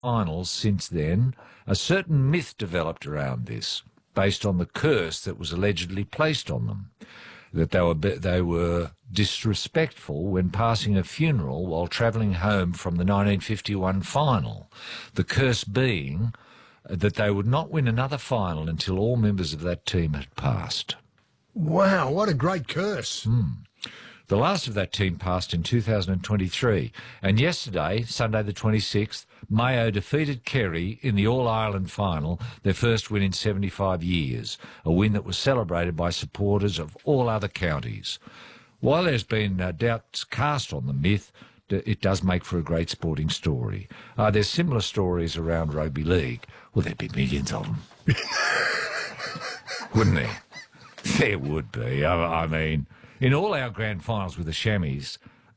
finals since then, a certain myth developed around this, based on the curse that was allegedly placed on them, that they were disrespectful when passing a funeral while travelling home from the 1951 final, the curse being that they would not win another final until all members of that team had passed. Wow, what a great curse. The last of that team passed in 2023, and yesterday, Sunday the 26th, Mayo defeated Kerry in the All-Ireland final, their first win in 75 years, a win that was celebrated by supporters of all other counties. While there's been doubts cast on the myth, it does make for a great sporting story. There's similar stories around rugby league. Well, there'd be millions of them. Wouldn't there? There would be. I mean, in all our grand finals with the Chamois,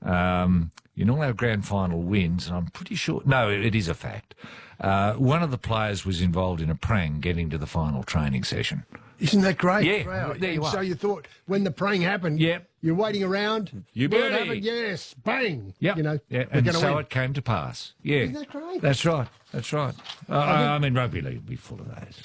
in all our grand final wins, and I'm pretty sure... No, it is a fact. One of the players was involved in a prang getting to the final training session. Isn't that great? Yeah, wow. there you are. So you thought when the prang happened, Yep. you're waiting around, You will it ready? happen? Yes, bang. Yep. You know, yeah, we're and gonna so win. it came to pass. Yeah. Isn't that great? That's right. That's right. I mean, rugby league would be full of those.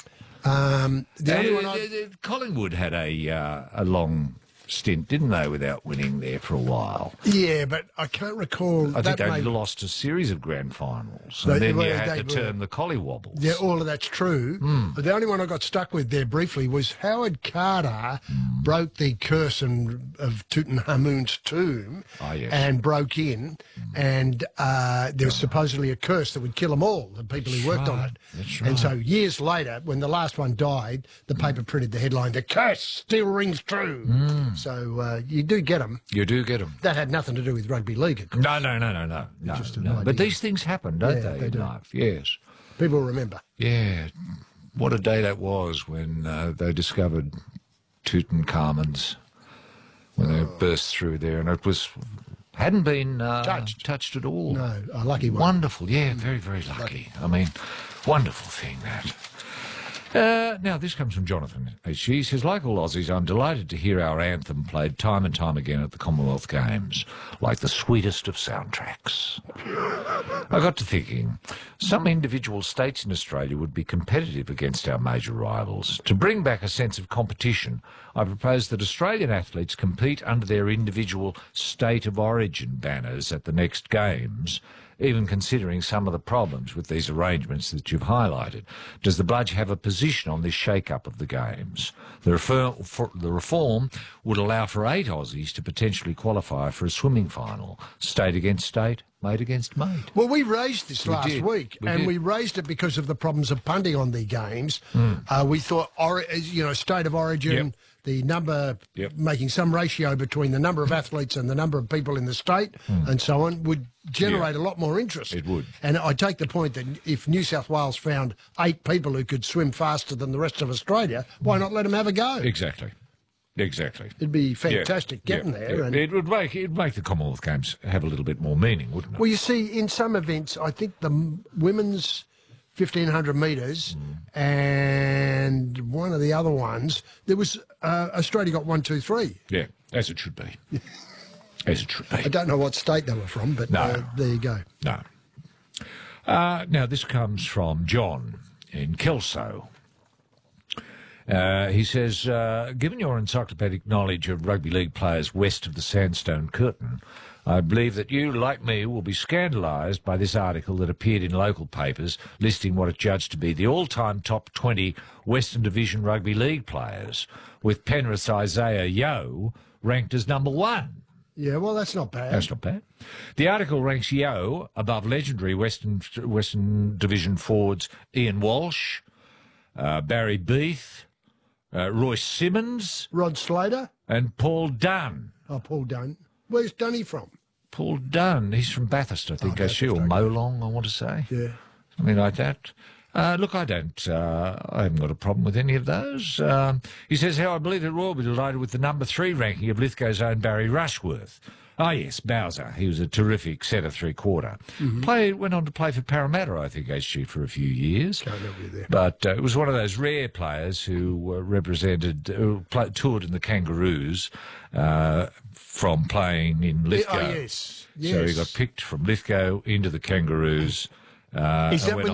The only one Collingwood had a long stint, didn't they, without winning there for a while? Yeah, but I can't recall. I think that they may- lost a series of grand finals, They- and then well, you had they the were- term the collywobbles. Yeah, all of that's true. But the only one I got stuck with there briefly was Howard Carter broke the curse of Tutankhamun's tomb Oh, yes. and broke in, and there was supposedly a curse that would kill them all, the people who worked on right. it. That's And so years later, when the last one died, the paper printed the headline, "The curse still rings true." So you do get them. You do get them. That had nothing to do with rugby league, of course. No. Just an no. idea. But these things happen, don't Yeah, they, they in do. life? Yes. People remember. Yeah. What a day that was when they discovered Tutankhamun's, when they burst through there, and it hadn't been touched at all. No, a lucky one. Wonderful, yeah, very, very lucky. I mean, wonderful thing, that. Now, this comes from Jonathan. He says, like all Aussies, I'm delighted to hear our anthem played time and time again at the Commonwealth Games, like the sweetest of soundtracks. I got to thinking, some individual states in Australia would be competitive against our major rivals. To bring back a sense of competition, I propose that Australian athletes compete under their individual state of origin banners at the next Games, even considering some of the problems with these arrangements that you've highlighted. Does the Bludge have a position on this shake-up of the Games? The reform would allow for 8 Aussies to potentially qualify for a swimming final, state against state, mate against mate. Well, we raised this last did. week, We and did. we raised it because of the problems of punting on the games. We thought, state of origin, Yep. the number, Yep. making some ratio between the number of athletes and the number of people in the state, and so on, would generate a lot more interest. It would. And I take the point that if New South Wales found 8 people who could swim faster than the rest of Australia, why not let them have a go? Exactly. It'd be fantastic getting there. And, It would make the Commonwealth Games have a little bit more meaning, wouldn't it? well, you see, in some events, I think the women's 1,500 metres and one of the other ones, there was Australia got 1, 2, 3. Yeah, as it should be. As it should be. I don't know what state they were from, but No. there you go. No. Now, this comes from John in Kelso. He says, given your encyclopedic knowledge of rugby league players west of the Sandstone Curtain, I believe that you, like me, will be scandalised by this article that appeared in local papers listing what it judged to be the all-time top 20 Western Division rugby league players, with Penrith's Isaiah Yeo ranked as number 1. Yeah, well, that's not bad. That's not bad. The article ranks Yeo above legendary Western Division forwards Ian Walsh, Barry Beath, Royce Simmons, Rod Slater? and Paul Dunn. Oh, Paul Dunn. Where's Dunny from? Paul Dunn, he's from Bathurst, I think, Bathurst, or okay. Molong, I want to say. Yeah. Something like that. Look, I haven't got a problem with any of those. He says, how I believe that Roy will be delighted with the number 3 ranking of Lithgow's own Barry Rushworth. Ah, yes, Bowser. He was a terrific centre three-quarter. Went on to play for Parramatta, I think, HG, for a few years. Can't help you there. But it was one of those rare players who toured in the Kangaroos from playing in Lithgow. Oh, yes. So he got picked from Lithgow into the Kangaroos. Is that and went when